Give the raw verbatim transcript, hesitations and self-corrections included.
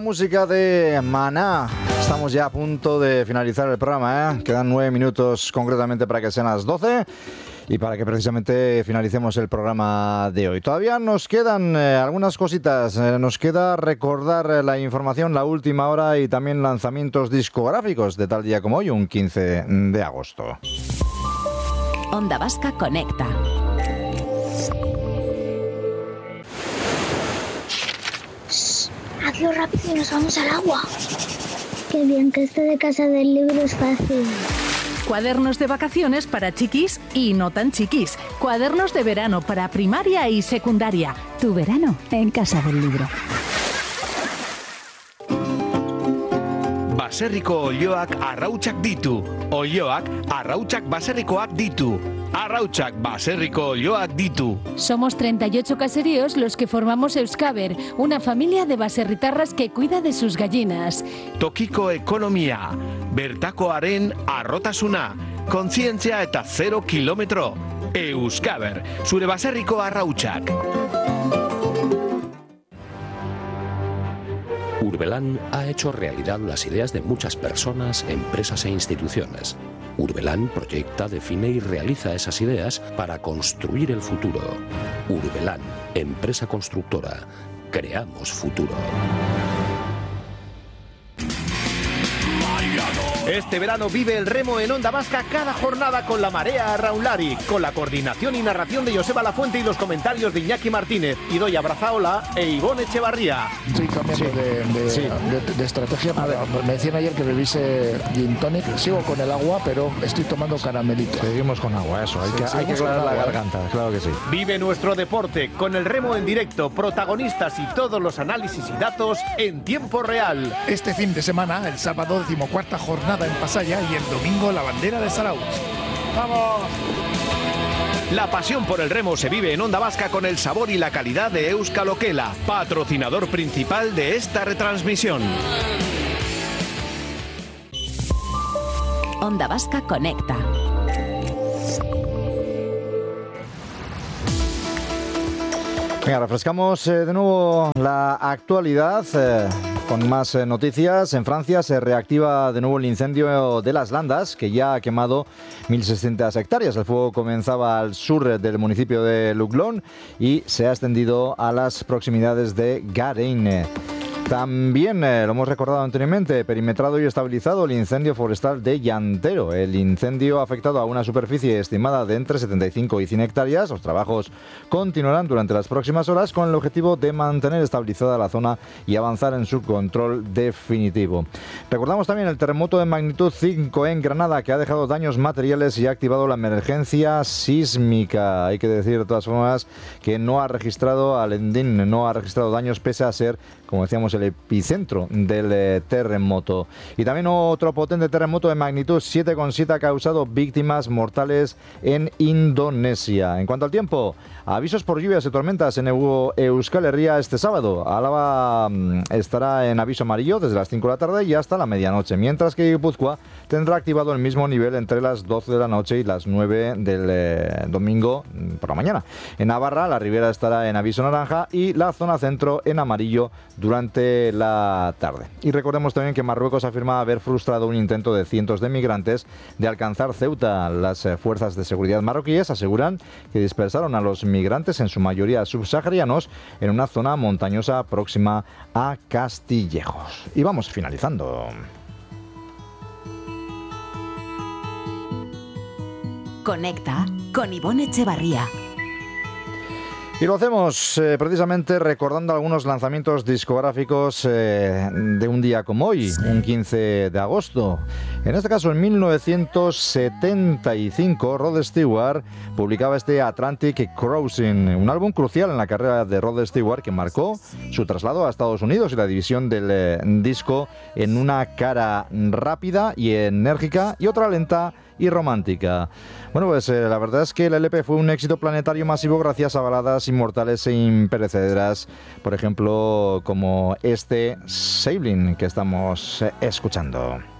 música de Maná. Estamos ya a punto de finalizar el programa, ¿eh? Quedan nueve minutos concretamente para que sean las doce y para que precisamente finalicemos el programa de hoy. Todavía nos quedan eh, algunas cositas. Eh, nos queda recordar eh, la información, la última hora y también lanzamientos discográficos de tal día como hoy, un quince de agosto. Onda Vasca Conecta. Hazlo rápido y nos vamos al agua. Qué bien que esto de casa del libro es fácil. Cuadernos de vacaciones para chiquis y no tan chiquis. Cuadernos de verano para primaria y secundaria. Tu verano en casa del libro. Baserriko olioak arrautsak ditu. Olioak arrautsak baserrikoak ditu. Arrautsak baserriko olioak ditu. Somos treinta y ocho caseríos los que formamos Euskaber, una familia de baserritarras que cuida de sus gallinas. Tokiko ekonomia, bertakoaren arrotasuna, kontzientzia eta zero kilometro. Euskaber, zure baserriko arrautsak. Urbelán ha hecho realidad las ideas de muchas personas, empresas e instituciones. Urbelán proyecta, define y realiza esas ideas para construir el futuro. Urbelán, empresa constructora. Creamos futuro. Este verano vive el remo en Onda Vasca cada jornada con la Marea Arraunlari, con la coordinación y narración de Joseba Lafuente y los comentarios de Iñaki Martínez, Idoia Brazaola e Ivonne Echevarría. Estoy cambiando sí. de, de, sí. de, de estrategia. Me decían ayer que bebiese gin tonic. Sigo con el agua, pero estoy tomando caramelito. Seguimos con agua, eso. Hay sí, que, hay que aclarar la garganta, claro que sí. Vive nuestro deporte con el remo en directo, protagonistas y todos los análisis y datos en tiempo real. Este fin de semana, el sábado, decimocuarta jornada en Pasaya y el domingo la bandera de Zarautz. ¡Vamos! La pasión por el remo se vive en Onda Vasca con el sabor y la calidad de Euskal Okela, patrocinador principal de esta retransmisión. Onda Vasca Conecta. Venga, refrescamos eh, de nuevo la actualidad eh, con más eh, noticias. En Francia se reactiva de nuevo el incendio de las Landas, que ya ha quemado mil seiscientas hectáreas. El fuego comenzaba al sur del municipio de Luglón y se ha extendido a las proximidades de Garein. También, eh, lo hemos recordado anteriormente, perimetrado y estabilizado el incendio forestal de Llantero. El incendio ha afectado a una superficie estimada de entre setenta y cinco y cien hectáreas. Los trabajos continuarán durante las próximas horas con el objetivo de mantener estabilizada la zona y avanzar en su control definitivo. Recordamos también el terremoto de magnitud cinco en Granada, que ha dejado daños materiales y ha activado la emergencia sísmica. Hay que decir de todas formas que no ha registrado, Alendín no ha registrado daños pese a ser, como decíamos, el epicentro del eh, terremoto. Y también otro potente terremoto de magnitud siete coma siete ha causado víctimas mortales en Indonesia. En cuanto al tiempo, avisos por lluvias y tormentas en Euskal Herria este sábado. Álava mmm, estará en aviso amarillo desde las cinco de la tarde y hasta la medianoche, mientras que Guipúzcoa tendrá activado el mismo nivel entre las doce de la noche y las nueve del eh, domingo por la mañana. En Navarra, la ribera estará en aviso naranja y la zona centro en amarillo durante la tarde. Y recordemos también que Marruecos afirma haber frustrado un intento de cientos de migrantes de alcanzar Ceuta. Las eh, fuerzas de seguridad marroquíes aseguran que dispersaron a los migrantes, en su mayoría subsaharianos, en una zona montañosa próxima a Castillejos. Y vamos finalizando. Conecta con Ivonne Echevarría. Y lo hacemos eh, precisamente recordando algunos lanzamientos discográficos eh, de un día como hoy, un quince de agosto. En este caso, en mil novecientos setenta y cinco, Rod Stewart publicaba este Atlantic Crossing, un álbum crucial en la carrera de Rod Stewart que marcó su traslado a Estados Unidos y la división del eh, disco en una cara rápida y enérgica y otra lenta y romántica. Bueno, pues eh, la verdad es que el L P fue un éxito planetario masivo gracias a baladas inmortales e imperecederas, por ejemplo, como este Sailing que estamos eh, escuchando.